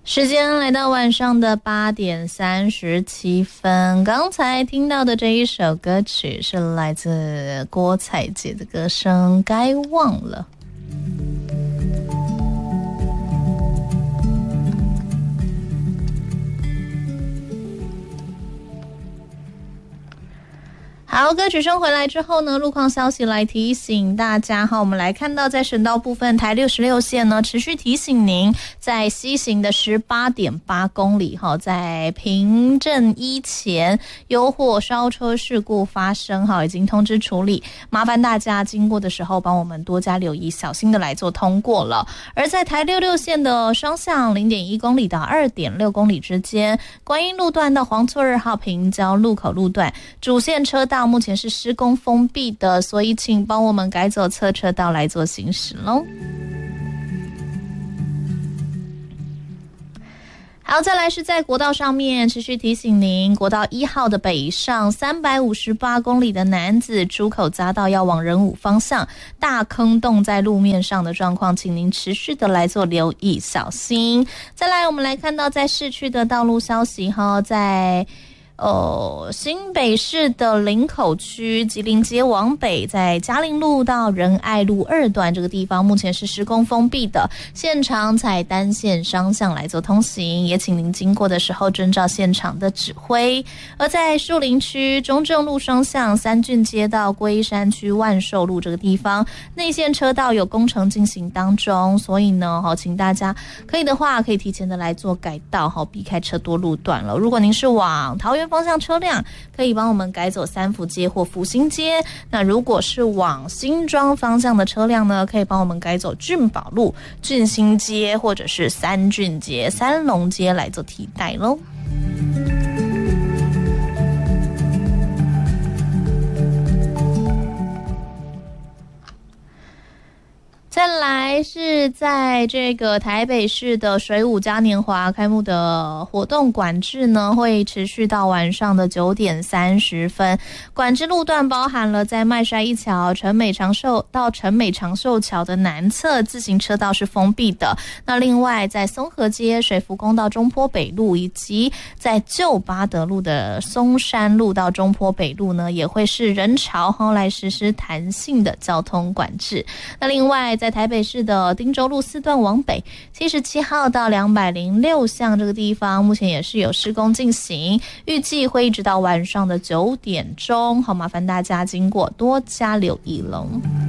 时间来到晚上的8点37分，刚才听到的这一首歌曲是来自郭采洁的歌声《该忘了》。好，歌曲声回来之后呢，路况消息来提醒大家哈，我们来看到在省道部分，台66线呢持续提醒您，在西行的 18.8 公里哈，在平镇一前有火烧车事故发生哈，已经通知处理，麻烦大家经过的时候帮我们多加留意，小心的来做通过了。而在台66线的双向 0.1 公里到 2.6 公里之间，观音路段到黄厝2号平交路口路段，主线车道目前是施工封闭的，所以请帮我们改走侧车道来做行驶咯。好，再来是在国道上面持续提醒您，国道1号的北上358公里的男子出口匝道要往仁武方向，大坑洞在路面上的状况，请您持续的来做留意，小心。再来我们来看到在市区的道路消息哈，在新北市的林口区吉林街往北，在嘉陵路到仁爱路2段这个地方，目前是施工封闭的，现场采单线双向来做通行，也请您经过的时候遵照现场的指挥。而在树林区中正路双向三郡街到龟山区万寿路这个地方，内线车道有工程进行当中，所以呢，请大家可以的话，可以提前的来做改道，避开车多路段了。如果您是往桃园方向车辆，可以帮我们改走三福街或福兴街，那如果是往新庄方向的车辆呢，可以帮我们改走俊宝路、俊兴街或者是三郡街、三龙街来做替代咯。再来是在这个台北市的水舞嘉年华开幕的活动管制呢，会持续到晚上的9点30分。管制路段包含了在麦帅一桥陈美长寿到陈美长寿桥的南侧自行车道是封闭的。那另外在松河街水福宫到中坡北路，以及在旧八德路的松山路到中坡北路呢，也会是人潮来实施弹性的交通管制。那另外在台北市的汀州路4段往北77号到206巷这个地方，目前也是有施工进行，预计会一直到晚上的9点钟，好，麻烦大家经过多加留意喽。